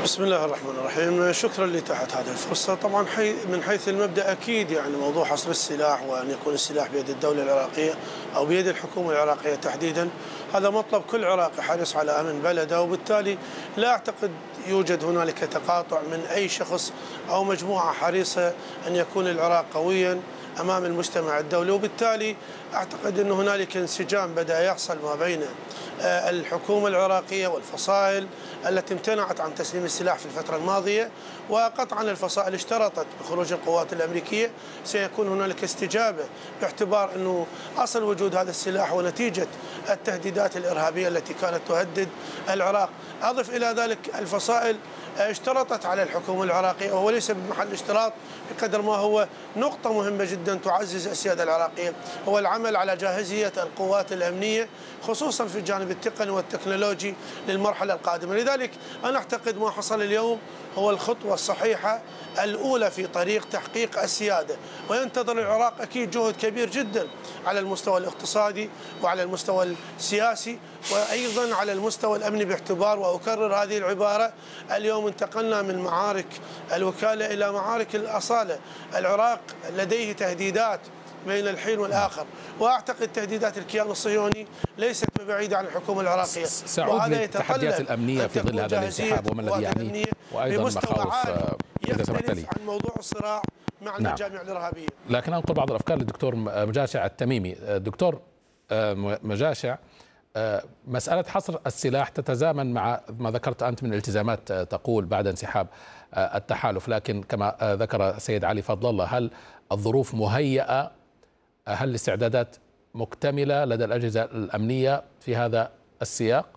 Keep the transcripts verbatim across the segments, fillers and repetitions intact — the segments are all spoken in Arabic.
بسم الله الرحمن الرحيم. شكرا لإتاحة هذه الفرصة. طبعا من حيث المبدأ أكيد يعني موضوع حصر السلاح وأن يكون السلاح بيد الدولة العراقية أو بيد الحكومة العراقية تحديدا، هذا مطلب كل عراقي حريص على أمن بلده، وبالتالي لا أعتقد يوجد هنالك تقاطع من أي شخص أو مجموعة حريصة أن يكون العراق قويا أمام المجتمع الدولي. وبالتالي أعتقد أن هنالك انسجام بدأ يحصل ما بين الحكومة العراقية والفصائل التي امتنعت عن تسليم السلاح في الفترة الماضية، وقطعا الفصائل اشترطت بخروج القوات الأمريكية سيكون هنالك استجابة باعتبار أنه أصل وجود هذا السلاح ونتيجة التهديدات الإرهابية التي كانت تهدد العراق. أضف إلى ذلك الفصائل اشترطت على الحكومة العراقية، وهو ليس بمحل اشتراط بقدر ما هو نقطة مهمة جدا تعزز السيادة العراقية، هو العمل على جاهزية القوات الأمنية خصوصا في الجانب التقني والتكنولوجي للمرحلة القادمة. لذلك أنا أعتقد ما حصل اليوم هو الخطوة الصحيحة الأولى في طريق تحقيق السيادة، وينتظر العراق أكيد جهد كبير جدا على المستوى الاقتصادي وعلى المستوى السياسي وأيضا على المستوى الأمني، باعتبار وأكرر هذه العبارة اليوم انتقلنا من معارك الوكالة إلى معارك الأصالة. العراق لديه تهديدات بين الحين والآخر، وأعتقد تهديدات الكيان الصهيوني ليست بعيدة عن الحكومة العراقية. سأعود للتحديات الأمنية في ظل هذا الانسحاب وما الذي يعنيه، وأيضا مخاوف إذا سمحت لي عن موضوع الصراع مع المجامع الإرهابية. لكن أنقل بعض الأفكار للدكتور مجاشع التميمي. دكتور مجاشع، مسألة حصر السلاح تتزامن مع ما ذكرت أنت من التزامات تقول بعد انسحاب التحالف، لكن كما ذكر سيد علي فضل الله، هل الظروف مهيئة؟ هل الاستعدادات مكتملة لدى الأجهزة الأمنية في هذا السياق؟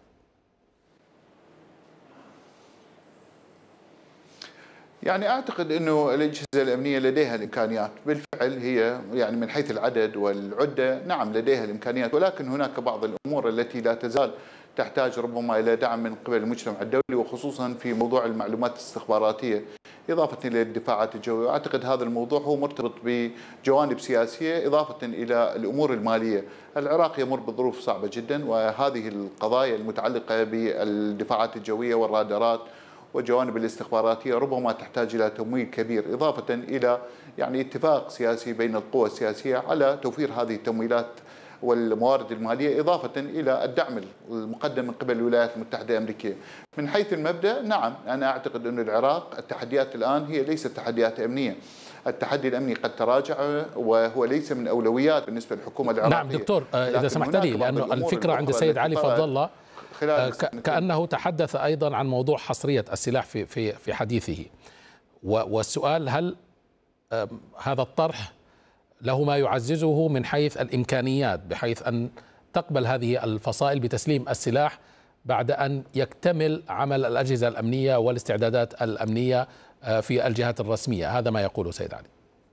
يعني أعتقد أنه الأجهزة الأمنية لديها الإمكانيات، بالفعل هي يعني من حيث العدد والعدة نعم لديها الإمكانيات، ولكن هناك بعض الأمور التي لا تزال تحتاج ربما إلى دعم من قبل المجتمع الدولي، وخصوصا في موضوع المعلومات الاستخباراتية إضافة إلى الدفاعات الجوية. وأعتقد هذا الموضوع هو مرتبط بجوانب سياسية إضافة إلى الأمور المالية. العراق يمر بظروف صعبة جدا، وهذه القضايا المتعلقة بالدفاعات الجوية والرادارات والجوانب الاستخباراتية ربما تحتاج إلى تمويل كبير، إضافة إلى يعني اتفاق سياسي بين القوى السياسية على توفير هذه التمويلات والموارد المالية، إضافة إلى الدعم المقدم من قبل الولايات المتحدة الأمريكية. من حيث المبدأ نعم، أنا أعتقد أن العراق التحديات الآن هي ليست تحديات أمنية. التحدي الأمني قد تراجع وهو ليس من أولويات بالنسبة للحكومة العراقية. نعم دكتور، إذا سمحت لي، لأنه الفكرة عند السيد علي فضل الله كأنه تحدث أيضا عن موضوع حصرية السلاح في في في حديثه، والسؤال هل هذا الطرح له ما يعززه من حيث الإمكانيات، بحيث أن تقبل هذه الفصائل بتسليم السلاح بعد أن يكتمل عمل الأجهزة الأمنية والاستعدادات الأمنية في الجهات الرسمية. هذا ما يقوله سيد علي.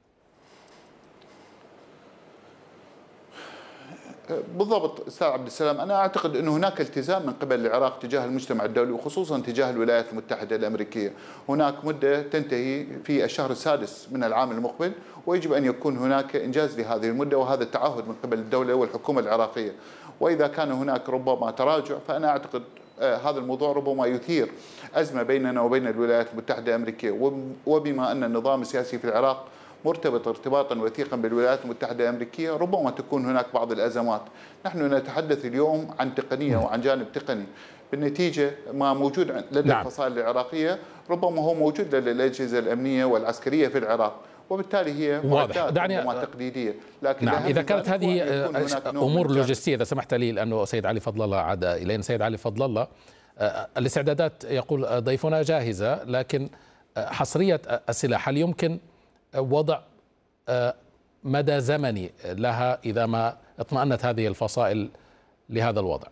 بالضبط استاذ عبد السلام، انا اعتقد انه هناك التزام من قبل العراق تجاه المجتمع الدولي وخصوصا تجاه الولايات المتحده الامريكيه. هناك مده تنتهي في الشهر السادس من العام المقبل، ويجب ان يكون هناك انجاز لهذه المده، وهذا التعهد من قبل الدوله والحكومه العراقيه. واذا كان هناك ربما تراجع، فانا اعتقد آه هذا الموضوع ربما يثير ازمه بيننا وبين الولايات المتحده الامريكيه، وبما ان النظام السياسي في العراق مرتبط ارتباطا وثيقا بالولايات المتحدة الأمريكية ربما تكون هناك بعض الأزمات. نحن نتحدث اليوم عن تقنية وعن جانب تقني، بالنتيجة ما موجود لدى نعم. الفصائل العراقية ربما هو موجود لدى الأجهزة الأمنية والعسكرية في العراق، وبالتالي هي واضح. دعني تقليدية. لكن نعم، إذا كانت هذه أمور لوجستية، إذا سمحت لي، لأنه سيد علي فضل الله عاد إلينا. سيد علي فضل الله، الاستعدادات يقول ضيفنا جاهزة، لكن حصرية السلاح هل يمكن وضع مدى زمني لها إذا ما اطمأنت هذه الفصائل لهذا الوضع؟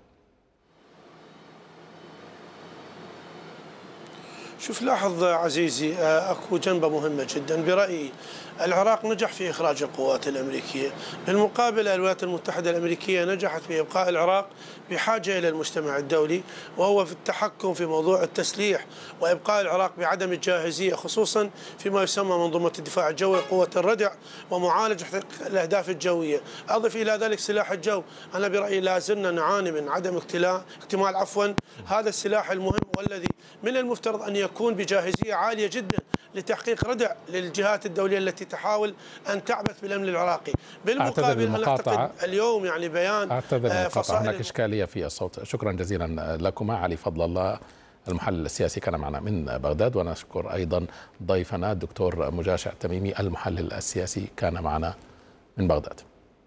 شوف لاحظ عزيزي، اكو جنبه مهمه جدا برأيي. العراق نجح في إخراج القوات الأمريكية، بالمقابل الولايات المتحدة الأمريكية نجحت في إبقاء العراق بحاجة إلى المجتمع الدولي، وهو في التحكم في موضوع التسليح وإبقاء العراق بعدم الجاهزية، خصوصا فيما يسمى منظومة الدفاع الجوي، قوة الردع ومعالجة الأهداف الجوية. أضف إلى ذلك سلاح الجو، أنا برأيي لا زلنا نعاني من عدم اكتمال عفوا هذا السلاح المهم، والذي من المفترض أن يكون نكون بجاهزية عالية جدا لتحقيق ردع للجهات الدولية التي تحاول أن تعبث بالأمن العراقي. بالمقابل أنا أعتقد اليوم يعني بيان أعتذر المقاطعة، هناك إشكالية في الصوت. شكرا جزيلا لكما. علي فضل الله المحلل السياسي كان معنا من بغداد، ونشكر أيضا ضيفنا الدكتور مجاشع التميمي المحلل السياسي كان معنا من بغداد.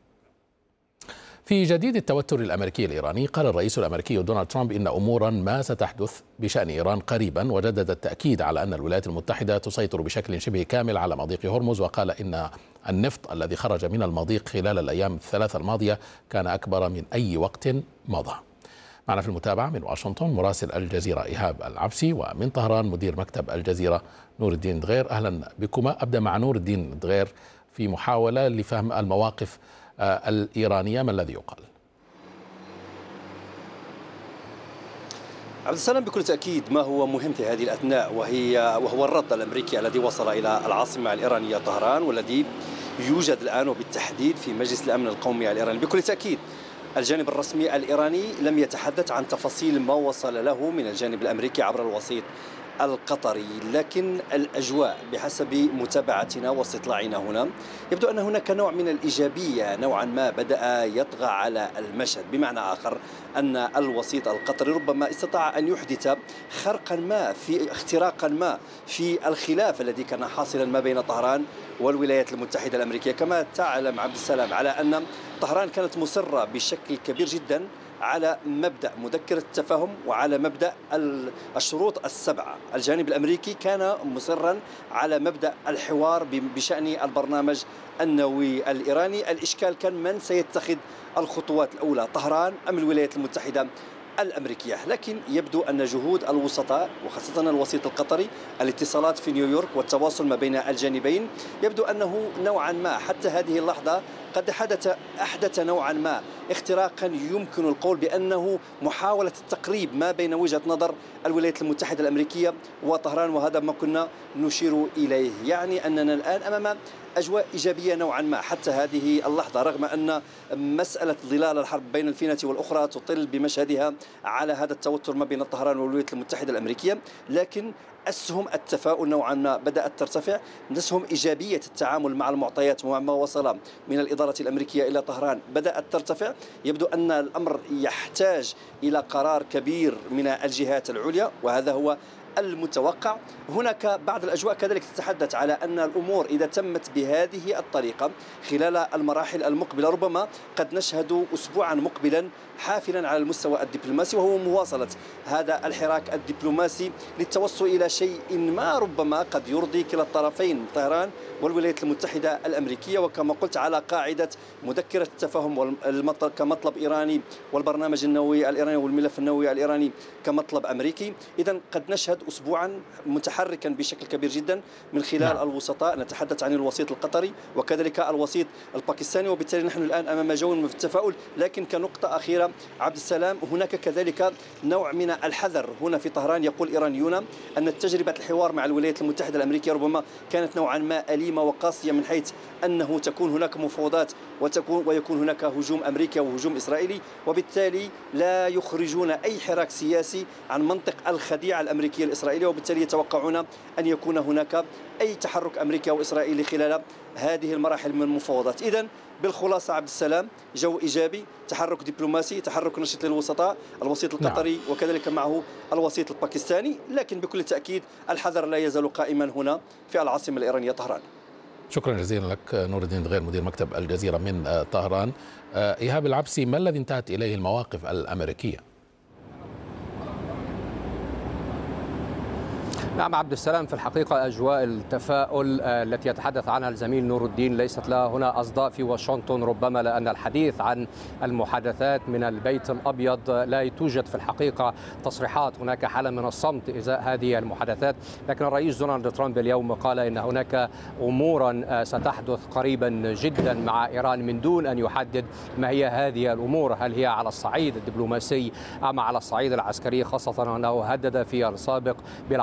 في جديد التوتر الأمريكي الإيراني، قال الرئيس الأمريكي دونالد ترامب إن أمورا ما ستحدث بشأن إيران قريبا، وجدد التأكيد على أن الولايات المتحدة تسيطر بشكل شبه كامل على مضيق هرمز، وقال إن النفط الذي خرج من المضيق خلال الأيام الثلاثة الماضية كان أكبر من أي وقت مضى. معنا في المتابعة من واشنطن مراسل الجزيرة إيهاب العبسي، ومن طهران مدير مكتب الجزيرة نور الدين دغير. أهلا بكما. أبدأ مع نور الدين دغير في محاولة لفهم المواقف الإيرانية، ما الذي يقال؟ عبد السلام، بكل تأكيد ما هو مهم في هذه الأثناء وهي وهو الرد الأمريكي الذي وصل إلى العاصمة الإيرانية طهران، والذي يوجد الآن وبالتحديد في مجلس الأمن القومي الإيراني. بكل تأكيد الجانب الرسمي الإيراني لم يتحدث عن تفاصيل ما وصل له من الجانب الأمريكي عبر الوسيط القطري، لكن الأجواء بحسب متابعتنا واستطلاعنا هنا يبدو أن هناك نوع من الإيجابية نوعا ما بدأ يطغى على المشهد، بمعنى آخر أن الوسيط القطري ربما استطاع أن يحدث خرقا ما في اختراقا ما في الخلاف الذي كان حاصلا ما بين طهران والولايات المتحدة الأمريكية. كما تعلم عبد السلام على أن طهران كانت مصرة بشكل كبير جدا على مبدأ مذكرة التفاهم وعلى مبدأ الشروط السبعة. الجانب الأمريكي كان مصرا على مبدأ الحوار بشأن البرنامج النووي الإيراني. الإشكال كان من سيتخذ الخطوات الأولى، طهران أم الولايات المتحدة الأمريكية. لكن يبدو أن جهود الوسطاء وخاصة الوسيط القطري، الاتصالات في نيويورك والتواصل ما بين الجانبين، يبدو أنه نوعا ما حتى هذه اللحظة قد حدث أحدث نوعا ما اختراقا يمكن القول بأنه محاولة التقريب ما بين وجهة نظر الولايات المتحدة الأمريكية وطهران، وهذا ما كنا نشير إليه. يعني أننا الآن أمام أجواء إيجابية نوعا ما حتى هذه اللحظة، رغم أن مسألة ظلال الحرب بين الفينة والأخرى تطل بمشهدها على هذا التوتر ما بين طهران والولايات المتحدة الأمريكية. لكن أسهم التفاؤل نوعا ما بدأت ترتفع، أسهم إيجابية التعامل مع المعطيات ومع ما وصل من الإدارة الأمريكية إلى طهران بدأت ترتفع. يبدو أن الأمر يحتاج إلى قرار كبير من الجهات العليا، وهذا هو المتوقع. هناك بعض الأجواء كذلك تتحدث على أن الأمور إذا تمت بهذه الطريقة خلال المراحل المقبلة ربما قد نشهد أسبوعا مقبلا حافلا على المستوى الدبلوماسي، وهو مواصلة هذا الحراك الدبلوماسي للتوصل إلى شيء ما ربما قد يرضي كلا الطرفين، طهران والولايات المتحدة الأمريكية، وكما قلت على قاعدة مذكرة التفاهم كمطلب إيراني والبرنامج النووي الإيراني والملف النووي الإيراني كمطلب أمريكي. إذن قد نشهد أسبوعا متحركا بشكل كبير جدا من خلال نعم. الوسطاء، نتحدث عن الوسيط القطري وكذلك الوسيط الباكستاني، وبالتالي نحن الآن أمام جو من التفاؤل. لكن كنقطة أخيرة عبد السلام، هناك كذلك نوع من الحذر هنا في طهران. يقول إيرانيون أن تجربة الحوار مع الولايات المتحدة الأمريكية ربما كانت نوعا ما أليمة وقاسية، من حيث أنه تكون هناك مفاوضات وتكون ويكون هناك هجوم أمريكي وهجوم إسرائيلي، وبالتالي لا يخرجون أي حراك سياسي عن منطق الخديعة الأمريكية الإسرائيلية، وبالتالي يتوقعون أن يكون هناك أي تحرك أمريكي أو إسرائيلي خلال هذه المراحل من المفاوضات. إذن بالخلاصة عبد السلام، جو إيجابي، تحرك دبلوماسي، تحرك نشط للوسطاء، الوسيط القطري نعم. وكذلك معه الوسيط الباكستاني، لكن بكل تأكيد الحذر لا يزال قائما هنا في العاصمة الإيرانية طهران. شكرا جزيلا لك نور الدين دغير مدير مكتب الجزيرة من طهران. إيهاب العبسي، ما الذي انتهت إليه المواقف الأمريكية؟ نعم عبد السلام، في الحقيقة أجواء التفاؤل التي يتحدث عنها الزميل نور الدين ليست لها هنا أصداء في واشنطن، ربما لأن الحديث عن المحادثات من البيت الأبيض لا توجد في الحقيقة تصريحات، هناك حالة من الصمت إزاء هذه المحادثات. لكن الرئيس دونالد ترامب اليوم قال إن هناك أمورا ستحدث قريبا جدا مع إيران من دون أن يحدد ما هي هذه الأمور، هل هي على الصعيد الدبلوماسي أم على الصعيد العسكري، خاصة أنه هدد في السابق بالعودة إلى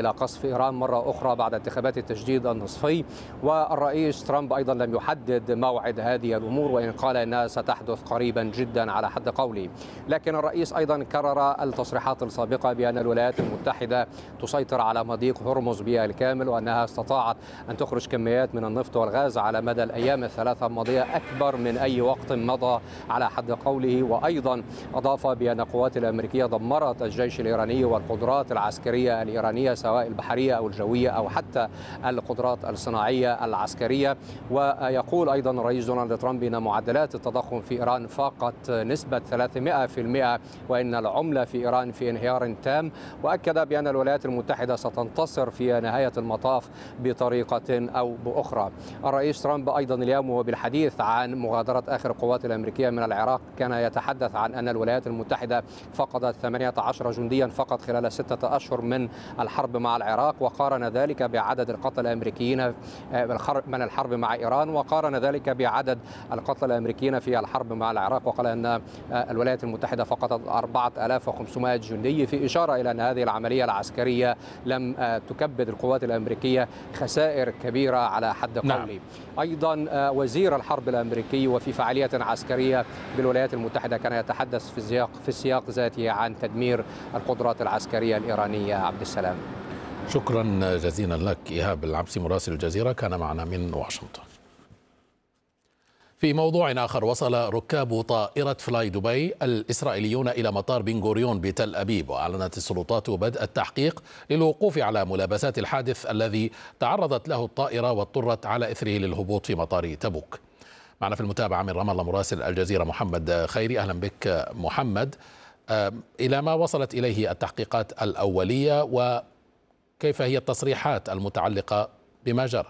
قصف إيران مرة أخرى بعد انتخابات التجديد النصفي. والرئيس ترامب أيضا لم يحدد موعد هذه الأمور، وإن قال أنها ستحدث قريبا جدا على حد قوله. لكن الرئيس أيضا كرر التصريحات السابقة بأن الولايات المتحدة تسيطر على مضيق هرمز بالكامل، وأنها استطاعت أن تخرج كميات من النفط والغاز على مدى الأيام الثلاثة الماضية أكبر من أي وقت مضى على حد قوله. وأيضا أضاف بأن القوات الأمريكية دمرت الجيش الإيراني والقدرات العسكرية الإيرانية سواء البحرية أو الجوية أو حتى القدرات الصناعية العسكرية. ويقول أيضا الرئيس دونالد ترامب أن معدلات التضخم في إيران فاقت نسبة ثلاثمائة بالمئة، وإن العملة في إيران في انهيار تام. وأكد بأن الولايات المتحدة ستنتصر في نهاية المطاف بطريقة أو بأخرى. الرئيس ترامب أيضا اليوم وبالحديث عن مغادرة آخر القوات الأمريكية من العراق كان يتحدث عن أن الولايات المتحدة فقدت ثمانية عشر جنديا فقط خلال ستة أشهر من الحرب مع العراق، وقارن ذلك بعدد القتلى الأمريكيين من الحرب مع إيران، وقارن ذلك بعدد القتلى الأمريكيين في الحرب مع العراق، وقال أن الولايات المتحدة فقدت أربعة آلاف وخمسمائة جندي، في إشارة إلى أن هذه العملية العسكرية لم تكبد القوات الأمريكية خسائر كبيرة على حد قولي. نعم. أيضا وزير الحرب الأمريكي وفي فعالية عسكرية بالولايات المتحدة كان يتحدث في السياق في السياق ذاته عن تدمير القدرات العسكرية الإيرانية. عبد السلام، شكرا جزيلا لك. إيهاب العبسي مراسل الجزيرة كان معنا من واشنطن. في موضوع آخر، وصل ركاب طائرة فلاي دبي الإسرائيليون إلى مطار بن غوريون بتل أبيب، وأعلنت السلطات بدء التحقيق للوقوف على ملابسات الحادث الذي تعرضت له الطائرة واضطرت على إثره للهبوط في مطار تبوك. معنا في المتابعة من رام الله مراسل الجزيرة محمد خيري. أهلا بك محمد. إلى ما وصلت إليه التحقيقات الأولية وكيف هي التصريحات المتعلقة بما جرى؟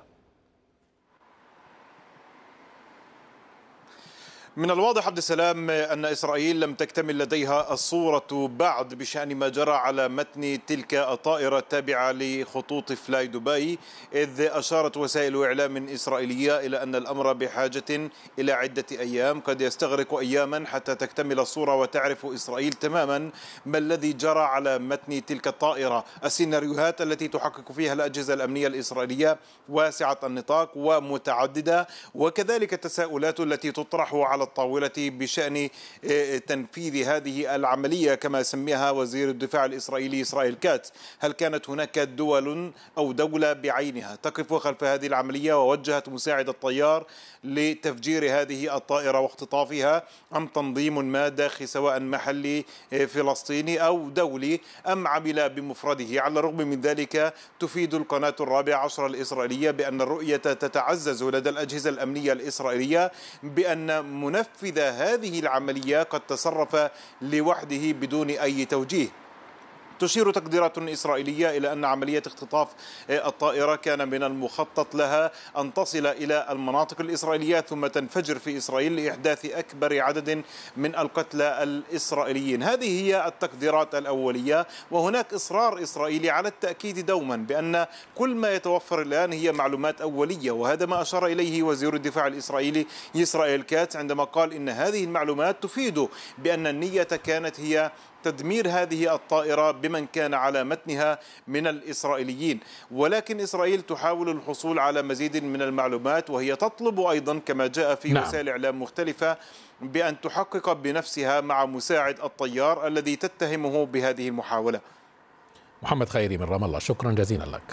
من الواضح عبد السلام أن إسرائيل لم تكتمل لديها الصورة بعد بشأن ما جرى على متن تلك الطائرة التابعة لخطوط فلاي دبي، إذ أشارت وسائل إعلام إسرائيلية إلى أن الأمر بحاجة إلى عدة أيام، قد يستغرق أياما حتى تكتمل الصورة وتعرف إسرائيل تماما ما الذي جرى على متن تلك الطائرة. السيناريوهات التي تحقق فيها الأجهزة الأمنية الإسرائيلية واسعة النطاق ومتعددة، وكذلك التساؤلات التي تطرح على الطاولة بشأن تنفيذ هذه العملية كما سميها وزير الدفاع الإسرائيلي إسرائيل كاتس. هل كانت هناك دول أو دولة بعينها تقف خلف هذه العملية ووجهت مساعد الطيار لتفجير هذه الطائرة واختطافها، أم تنظيم ما داخلي سواء محلي فلسطيني أو دولي، أم عمل بمفرده؟ على الرغم من ذلك تفيد القناة الرابعة عشر الإسرائيلية بأن الرؤية تتعزز لدى الأجهزة الأمنية الإسرائيلية بأن منفذ هذه العملية قد تصرف لوحده بدون أي توجيه. تشير تقديرات إسرائيلية إلى أن عملية اختطاف الطائرة كان من المخطط لها أن تصل إلى المناطق الإسرائيلية ثم تنفجر في إسرائيل لإحداث أكبر عدد من القتلى الإسرائيليين. هذه هي التقديرات الأولية، وهناك إصرار إسرائيلي على التأكيد دوما بأن كل ما يتوفر الآن هي معلومات أولية، وهذا ما أشار إليه وزير الدفاع الإسرائيلي إسرائيل كاتس عندما قال إن هذه المعلومات تفيد بأن النية كانت هي تدمير هذه الطائرة بمن كان على متنها من الإسرائيليين. ولكن إسرائيل تحاول الحصول على مزيد من المعلومات، وهي تطلب أيضا كما جاء في نعم. وسائل إعلام مختلفة بأن تحقق بنفسها مع مساعد الطيار الذي تتهمه بهذه المحاولة. محمد خيري من رام الله، شكرا جزيلا لك.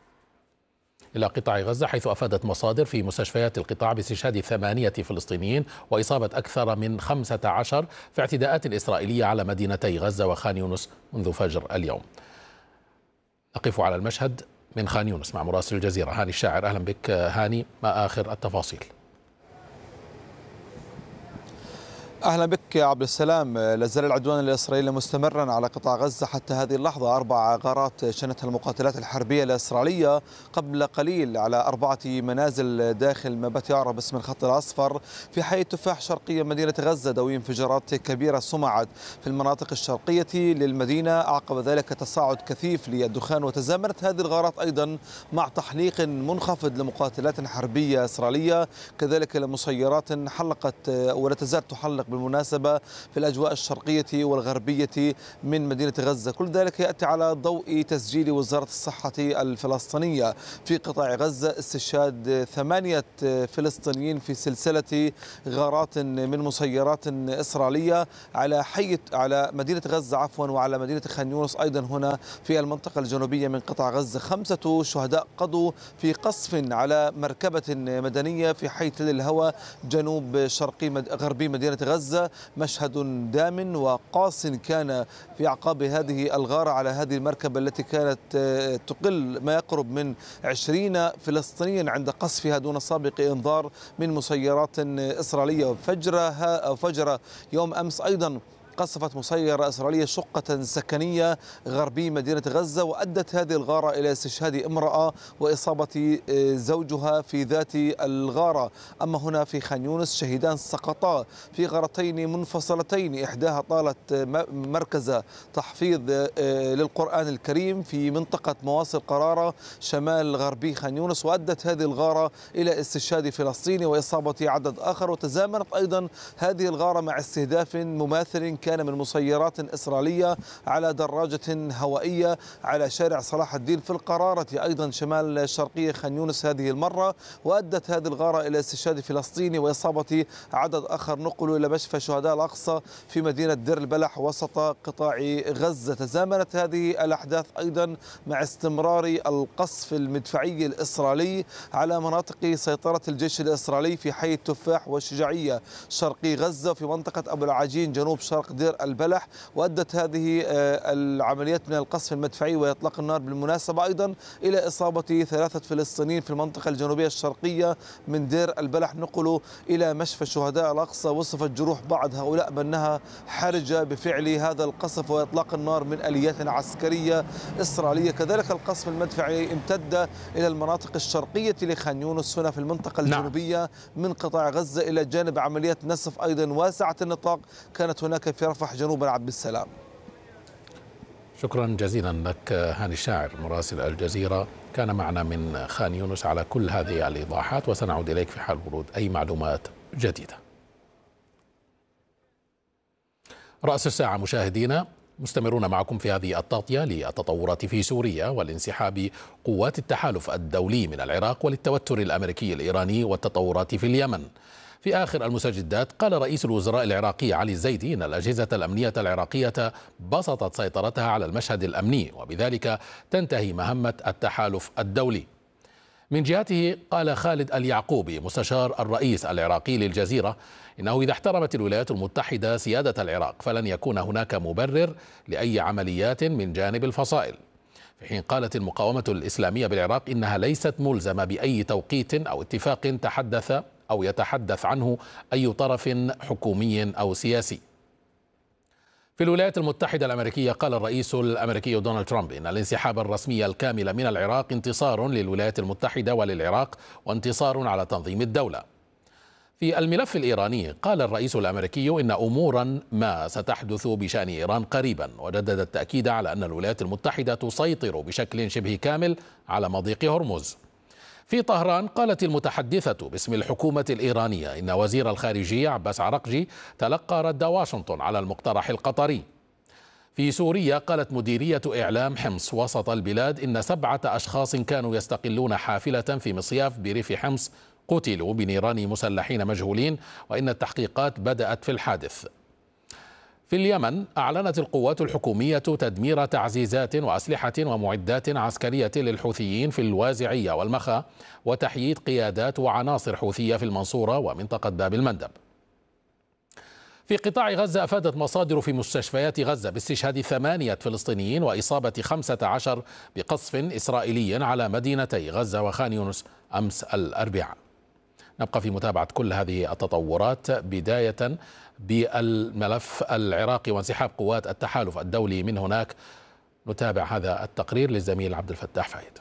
إلى قطاع غزة، حيث أفادت مصادر في مستشفيات القطاع باستشهاد ثمانية فلسطينيين وإصابة أكثر من خمسة عشر في اعتداءات إسرائيلية على مدينتي غزة وخان يونس منذ فجر اليوم. نقف على المشهد من خان يونس مع مراسل الجزيرة هاني الشاعر. أهلا بك هاني، ما آخر التفاصيل؟ أهلا بك يا عبد السلام. لازال العدوان الإسرائيلي مستمرا على قطاع غزة حتى هذه اللحظة. أربع غارات شنتها المقاتلات الحربية الإسرائيلية قبل قليل على أربعة منازل داخل ما بات يعرف باسم الخط الأصفر في حي التفاح شرقية مدينة غزة، دوي انفجارات كبيرة صمعت في المناطق الشرقية للمدينة. أعقب ذلك تصاعد كثيف للدخان، وتزامنت هذه الغارات أيضا مع تحليق منخفض لمقاتلات حربية إسرائيلية، كذلك لمسيرات حلقت ولا تزال تحلق بالمناسبة في الأجواء الشرقية والغربية من مدينة غزة. كل ذلك يأتي على ضوء تسجيل وزارة الصحة الفلسطينية في قطاع غزة استشهاد ثمانية فلسطينيين في سلسلة غارات من مسيرات إسرائيلية على حي على مدينة غزة عفوا وعلى مدينة خان يونس أيضا هنا في المنطقة الجنوبية من قطاع غزة. خمسة شهداء قضوا في قصف على مركبة مدنية في حي تل الهوى جنوب شرقي غربي مدينة غزة. مشهد دام وقاس كان في أعقاب هذه الغارة على هذه المركبة التي كانت تقل ما يقرب من عشرين فلسطينيا عند قصفها دون سابق إنذار من مسيرات إسرائيلية. فجرها أو فجر يوم أمس أيضا قصفت مسيرة إسرائيلية شقة سكنية غربي مدينة غزة، وأدت هذه الغارة إلى استشهاد امرأة وإصابة زوجها في ذات الغارة. أما هنا في خان يونس شهيدان سقطا في غارتين منفصلتين، إحداها طالت مركز تحفيظ للقرآن الكريم في منطقة مواصل قرارة شمال غربي خان يونس، وأدت هذه الغارة إلى استشهاد فلسطيني وإصابة عدد آخر. وتزامنت أيضا هذه الغارة مع استهداف مماثل كان من مسيرات إسرائيلية على دراجة هوائية على شارع صلاح الدين في القرارة أيضا شمال شرقية خان يونس هذه المرة، وأدت هذه الغارة إلى استشهاد فلسطيني وإصابة عدد آخر نقلوا إلى مشفى شهداء الأقصى في مدينة دير البلح وسط قطاع غزة. تزامنت هذه الأحداث أيضا مع استمرار القصف المدفعي الإسرائيلي على مناطق سيطرة الجيش الإسرائيلي في حي التفاح والشجاعية شرقي غزة في منطقة أبو العجين جنوب شرق دير البلح. وأدت هذه العمليات من القصف المدفعي وإطلاق النار بالمناسبة أيضا إلى إصابة ثلاثة فلسطينيين في المنطقة الجنوبية الشرقية من دير البلح نقلوا إلى مشفى شهداء الأقصى. وصفت جروح بعض هؤلاء بأنها حرجة بفعل هذا القصف وإطلاق النار من آليات عسكرية إسرائيلية. كذلك القصف المدفعي امتد إلى المناطق الشرقية لخان يونس هنا في المنطقة الجنوبية من قطاع غزة، إلى جانب عمليات نسف أيضا واسعة النطاق كانت هناك في رفح جنوب عبد السلام. شكرا جزيلا لك هاني الشاعر مراسل الجزيرة، كان معنا من خان يونس على كل هذه الإيضاحات، وسنعود إليك في حال ورود أي معلومات جديدة. رأس الساعة مشاهدينا، مستمرون معكم في هذه التغطية للتطورات في سوريا والانسحاب قوات التحالف الدولي من العراق وللتوتر الأمريكي الإيراني والتطورات في اليمن. في آخر المستجدات قال رئيس الوزراء العراقي علي الزيدي إن الأجهزة الأمنية العراقية بسطت سيطرتها على المشهد الأمني وبذلك تنتهي مهمة التحالف الدولي. من جهته قال خالد اليعقوبي مستشار الرئيس العراقي للجزيرة إنه إذا احترمت الولايات المتحدة سيادة العراق فلن يكون هناك مبرر لأي عمليات من جانب الفصائل، في حين قالت المقاومة الإسلامية بالعراق إنها ليست ملزمة بأي توقيت أو اتفاق تحدث أو يتحدث عنه أي طرف حكومي أو سياسي. في الولايات المتحدة الأمريكية قال الرئيس الأمريكي دونالد ترامب إن الانسحاب الرسمي الكامل من العراق انتصار للولايات المتحدة وللعراق وانتصار على تنظيم الدولة. في الملف الإيراني قال الرئيس الأمريكي إن أمورا ما ستحدث بشأن إيران قريبا، وجدد التأكيد على أن الولايات المتحدة تسيطر بشكل شبه كامل على مضيق هرمز. في طهران قالت المتحدثة باسم الحكومة الإيرانية إن وزير الخارجية عباس عرقجي تلقى رد واشنطن على المقترح القطري. في سوريا قالت مديرية إعلام حمص وسط البلاد إن سبعة أشخاص كانوا يستقلون حافلة في مصياف بريف حمص قتلوا بنيران مسلحين مجهولين، وإن التحقيقات بدأت في الحادث. في اليمن أعلنت القوات الحكومية تدمير تعزيزات وأسلحة ومعدات عسكرية للحوثيين في الوازعية والمخا وتحييد قيادات وعناصر حوثية في المنصورة ومنطقة باب المندب. في قطاع غزة أفادت مصادر في مستشفيات غزة باستشهاد ثمانية فلسطينيين وإصابة خمسة عشر بقصف إسرائيلي على مدينتي غزة وخان يونس أمس الأربعاء. نبقى في متابعة كل هذه التطورات، بداية بالملف العراقي وانسحاب قوات التحالف الدولي من هناك. نتابع هذا التقرير للزميل عبد الفتاح فايد.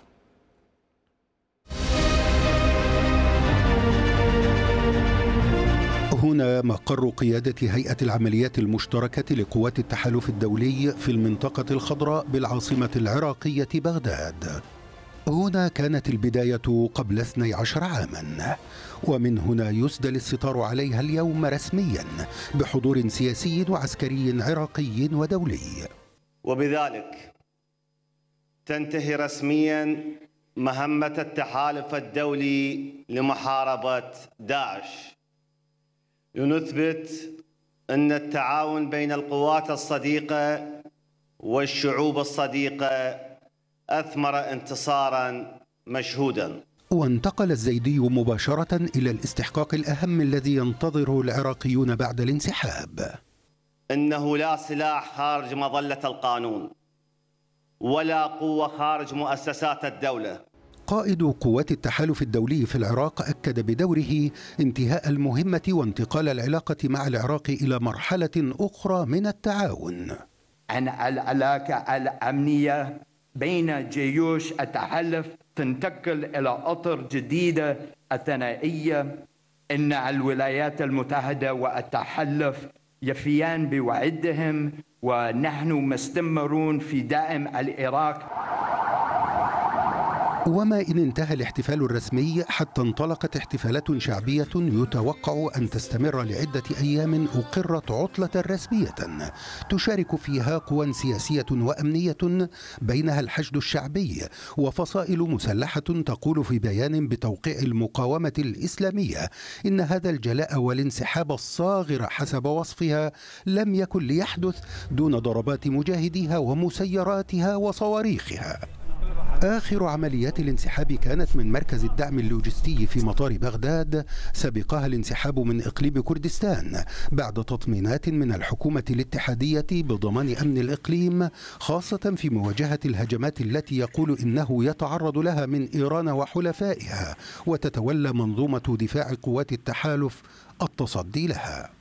هنا مقر قيادة هيئة العمليات المشتركة لقوات التحالف الدولي في المنطقة الخضراء بالعاصمة العراقية بغداد. هنا كانت البداية قبل اثني عشر عاما، ومن هنا يسدل الستار عليها اليوم رسميا بحضور سياسي وعسكري عراقي ودولي. وبذلك تنتهي رسميا مهمة التحالف الدولي لمحاربة داعش، لنثبت أن التعاون بين القوات الصديقة والشعوب الصديقة أثمر انتصارا مشهودا. وانتقل الزيدي مباشرة إلى الاستحقاق الأهم الذي ينتظره العراقيون بعد الانسحاب. إنه لا سلاح خارج مظلة القانون ولا قوة خارج مؤسسات الدولة. قائد قوات التحالف الدولي في العراق أكد بدوره انتهاء المهمة وانتقال العلاقة مع العراق إلى مرحلة أخرى من التعاون. عن العلاقة الأمنية بين جيوش التحالف تنتقل إلى أطر جديدة الثنائية. إن الولايات المتحدة والتحالف يفيان بوعدهم، ونحن مستمرون في دعم العراق. وما إن انتهى الاحتفال الرسمي حتى انطلقت احتفالات شعبية يتوقع أن تستمر لعدة أيام أقرت عطلة رسمية تشارك فيها قوى سياسية وأمنية بينها الحشد الشعبي وفصائل مسلحة تقول في بيان بتوقيع المقاومة الإسلامية إن هذا الجلاء والانسحاب الصاغر حسب وصفها لم يكن ليحدث دون ضربات مجاهديها ومسيراتها وصواريخها. آخر عمليات الانسحاب كانت من مركز الدعم اللوجستي في مطار بغداد، سبقها الانسحاب من إقليم كردستان بعد تطمينات من الحكومة الاتحادية بضمان أمن الإقليم، خاصة في مواجهة الهجمات التي يقول إنه يتعرض لها من إيران وحلفائها، وتتولى منظومة دفاع قوات التحالف التصدي لها.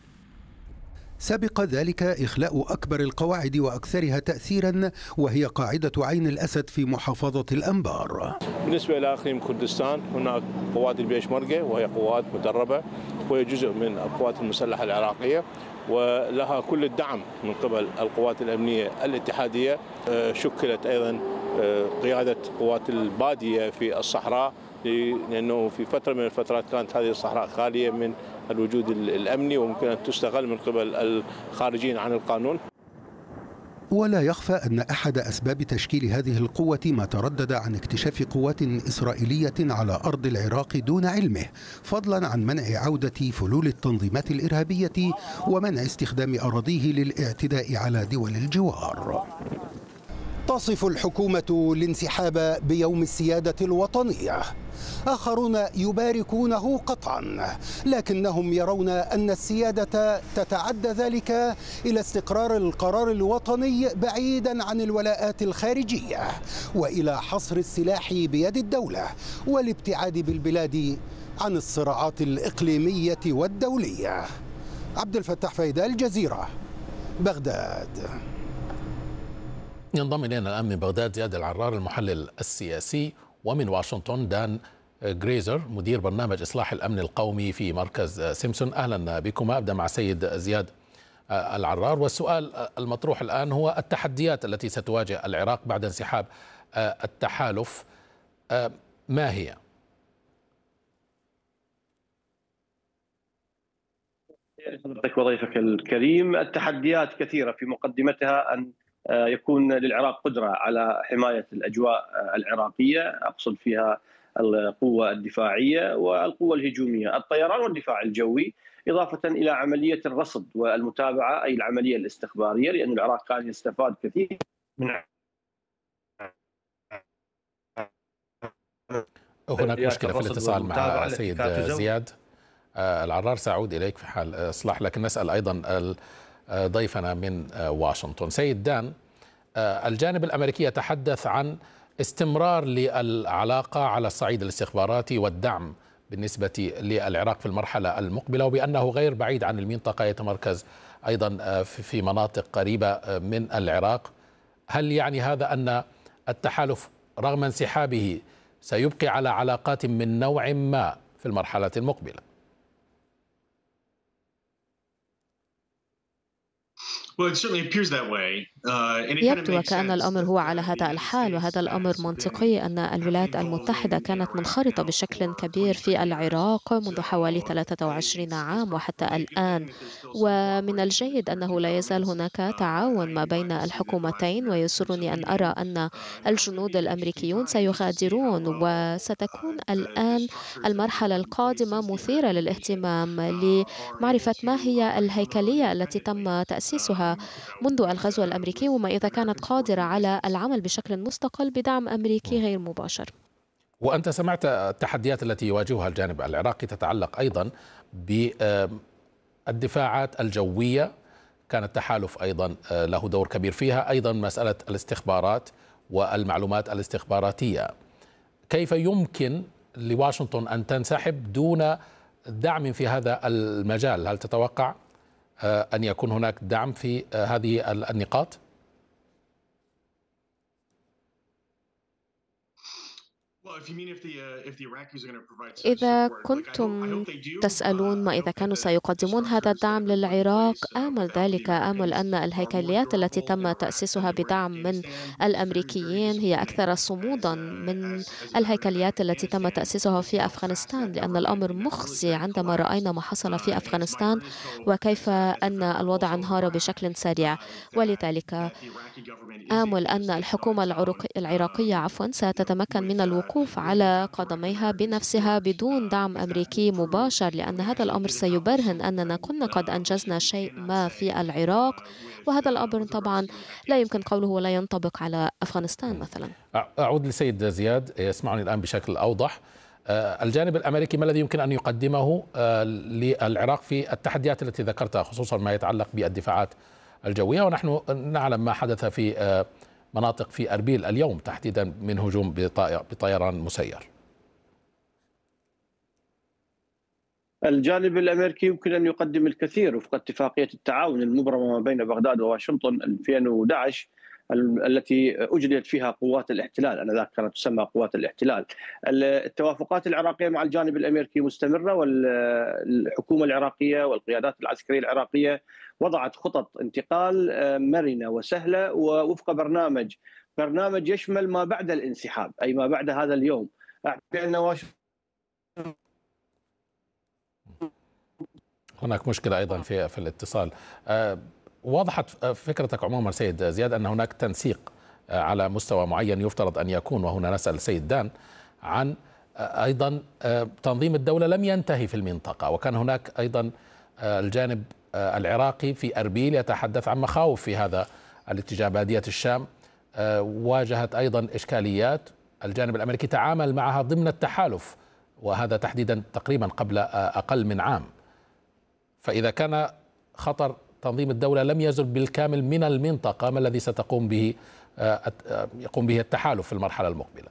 سبق ذلك إخلاء أكبر القواعد وأكثرها تأثيرا، وهي قاعدة عين الأسد في محافظة الأنبار. بالنسبة إلى أقليم كردستان هناك قوات البيشمركة، وهي قوات مدربة وهي جزء من القوات المسلحة العراقية، ولها كل الدعم من قبل القوات الأمنية الاتحادية. شكلت أيضا قيادة قوات البادية في الصحراء، لأنه في فترة من الفترات كانت هذه الصحراء خالية من الوجود الأمني وممكن أن تستغل من قبل الخارجين عن القانون. ولا يخفى أن أحد أسباب تشكيل هذه القوة ما تردد عن اكتشاف قوات إسرائيلية على أرض العراق دون علمه، فضلا عن منع عودة فلول التنظيمات الإرهابية ومنع استخدام أراضيه للاعتداء على دول الجوار. تصف الحكومة الانسحاب بيوم السيادة الوطنية، آخرون يباركونه قطعا، لكنهم يرون أن السيادة تتعدى ذلك إلى استقرار القرار الوطني بعيدا عن الولاءات الخارجية، وإلى حصر السلاح بيد الدولة والابتعاد بالبلاد عن الصراعات الإقليمية والدولية. عبد الفتاح فايدة، الجزيرة، بغداد. ينضم إلينا الآن من بغداد زياد العرار المحلل السياسي، ومن واشنطن دان غريزر مدير برنامج إصلاح الأمن القومي في مركز سيمسون. أهلا بكما. أبدأ مع سيد زياد العرار، والسؤال المطروح الآن هو التحديات التي ستواجه العراق بعد انسحاب التحالف، ما هي؟ حضرتك وضيفك الكريم، التحديات كثيرة، في مقدمتها أن يكون للعراق قدرة على حماية الأجواء العراقية، أقصد فيها القوة الدفاعية والقوة الهجومية، الطيران والدفاع الجوي، إضافة إلى عملية الرصد والمتابعة أي العملية الاستخبارية، لأن العراق كان يستفاد كثير من هناك مشكلة في الاتصال مع سيد زياد العرار. سأعود إليك في حال إصلاح، لكن نسأل أيضا ضيفنا من واشنطن. سيد دان، الجانب الأمريكي يتحدث عن استمرار للعلاقة على الصعيد الاستخباراتي والدعم بالنسبة للعراق في المرحلة المقبلة، وبأنه غير بعيد عن المنطقة، يتمركز أيضا في مناطق قريبة من العراق. هل يعني هذا أن التحالف رغم انسحابه سيبقي على علاقات من نوع ما في المرحلة المقبلة؟ Well, it certainly appears that way. يبدو وكأن الأمر هو على هذا الحال، وهذا الأمر منطقي أن الولايات المتحدة كانت منخرطة بشكل كبير في العراق منذ حوالي ثلاثة وعشرين عام وحتى الآن، ومن الجيد أنه لا يزال هناك تعاون ما بين الحكومتين، ويسرني أن أرى أن الجنود الأمريكيون سيغادرون، وستكون الآن المرحلة القادمة مثيرة للاهتمام لمعرفة ما هي الهيكلية التي تم تأسيسها منذ الغزو الأمريكي وما إذا كانت قادرة على العمل بشكل مستقل بدعم أمريكي غير مباشر. وأنت سمعت التحديات التي يواجهها الجانب العراقي تتعلق أيضا بالدفاعات الجوية، كان التحالف أيضا له دور كبير فيها، أيضا مسألة الاستخبارات والمعلومات الاستخباراتية. كيف يمكن لواشنطن أن تنسحب دون دعم في هذا المجال؟ هل تتوقع أن يكون هناك دعم في هذه النقاط؟ إذا كنتم تسألون ما إذا كانوا سيقدمون هذا الدعم للعراق، آمل ذلك، آمل أن الهيكليات التي تم تأسيسها بدعم من الأمريكيين هي أكثر صمودا من الهيكليات التي تم تأسيسها في أفغانستان، لأن الأمر مخزي عندما رأينا ما حصل في أفغانستان وكيف أن الوضع انهار بشكل سريع. ولذلك آمل أن الحكومة العراقية عفوا ستتمكن من الوقوف على قدميها بنفسها بدون دعم أمريكي مباشر، لأن هذا الأمر سيبرهن أننا كنا قد أنجزنا شيء ما في العراق، وهذا الأمر طبعا لا يمكن قوله ولا ينطبق على أفغانستان مثلا. أعود لسيد زياد يسمعني الآن بشكل أوضح. الجانب الأمريكي ما الذي يمكن أن يقدمه للعراق في التحديات التي ذكرتها، خصوصا ما يتعلق بالدفاعات الجوية، ونحن نعلم ما حدث في مناطق في أربيل اليوم تحديدا من هجوم بطيران مسير؟ الجانب الأمريكي يمكن أن يقدم الكثير وفق اتفاقية التعاون المبرمة ما بين بغداد وواشنطن ألفين وأحد عشر التي أجريت فيها قوات الاحتلال، أنذاك كانت تسمى قوات الاحتلال. التوافقات العراقية مع الجانب الأمريكي مستمرة، والحكومة العراقية والقيادات العسكرية العراقية وضعت خطط انتقال مرنة وسهلة ووفق برنامج برنامج يشمل ما بعد الانسحاب، أي ما بعد هذا اليوم. أن هناك مشكلة أيضا في في الاتصال. وضحت فكرتك عموما سيد زياد أن هناك تنسيق على مستوى معين يفترض أن يكون، وهنا نسأل السيد دان عن أيضا تنظيم الدولة لم ينتهي في المنطقة، وكان هناك أيضا الجانب العراقي في أربيل يتحدث عن مخاوف في هذا الاتجاه. بادية الشام واجهت أيضا إشكاليات، الجانب الأمريكي تعامل معها ضمن التحالف، وهذا تحديدا تقريبا قبل أقل من عام. فإذا كان خطر تنظيم الدولة لم يزل بالكامل من المنطقة، ما الذي ستقوم به يقوم به التحالف في المرحلة المقبلة؟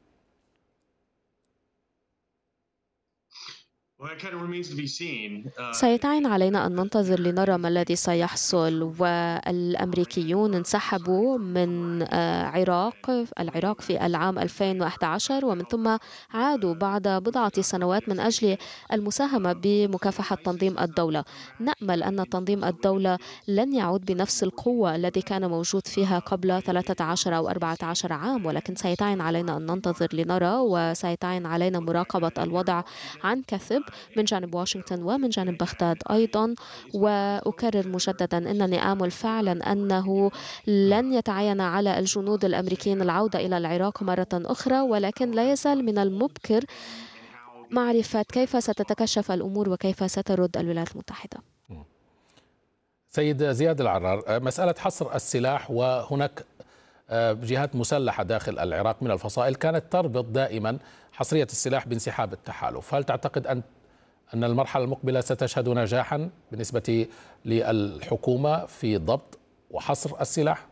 سيتعين علينا أن ننتظر لنرى ما الذي سيحصل. والأمريكيون انسحبوا من عراق العراق في العام ألفين وأحد عشر، ومن ثم عادوا بعد بضعة سنوات من أجل المساهمة بمكافحة تنظيم الدولة. نأمل أن تنظيم الدولة لن يعود بنفس القوة التي كان موجود فيها قبل ثلاثة عشر أو أربعة عشر عام، ولكن سيتعين علينا أن ننتظر لنرى، وسيتعين علينا مراقبة الوضع عن كثب من جانب واشنطن ومن جانب بغداد أيضا. وأكرر مجددا أنني آمل فعلا أنه لن يتعين على الجنود الأمريكيين العودة إلى العراق مرة أخرى، ولكن لا يزال من المبكر معرفة كيف ستتكشف الأمور وكيف سترد الولايات المتحدة. سيد زياد العرار، مسألة حصر السلاح، وهناك جهات مسلحة داخل العراق من الفصائل كانت تربط دائما حصرية السلاح بانسحاب التحالف، هل تعتقد أن أن المرحلة المقبلة ستشهد نجاحا بالنسبة للحكومة في ضبط وحصر السلاح؟